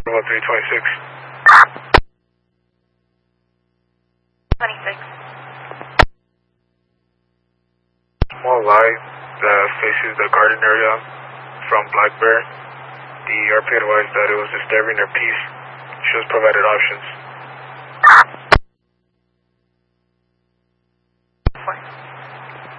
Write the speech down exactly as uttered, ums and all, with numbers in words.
Bravo three twenty-six. twenty-six. Small light that faces the garden area from Black Bear. The R P advised that it was disturbing their peace. She was provided options.